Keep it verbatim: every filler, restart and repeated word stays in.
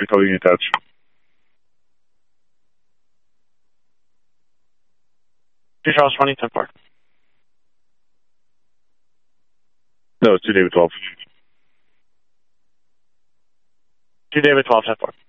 coding attached. Two Charles twenty, ten four. No, it's two David twelve. Two David twelve, ten four.